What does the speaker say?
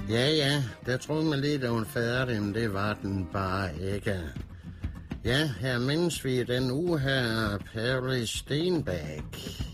Ja, der troede man lidt, at hun færdig, men det var den bare ikke. Ja, her mindes vi den uge her Perle Stenbæk.